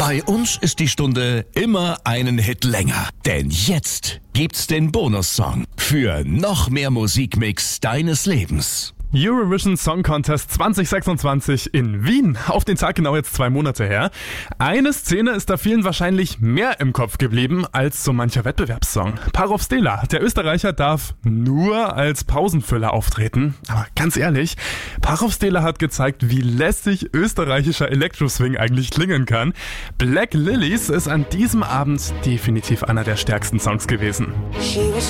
Bei uns ist die Stunde immer einen Hit länger. Denn jetzt gibt's den Bonussong für noch mehr Musikmix deines Lebens. Eurovision Song Contest 2026 in Wien. Auf den Tag genau jetzt 2 Monate her. Eine Szene ist da vielen wahrscheinlich mehr im Kopf geblieben als so mancher Wettbewerbssong. Parov Stela, der Österreicher, darf nur als Pausenfüller auftreten. Aber ganz ehrlich, Parov Stela hat gezeigt, wie lässig österreichischer Electro-Swing eigentlich klingen kann. Black Lilies ist an diesem Abend definitiv einer der stärksten Songs gewesen. She was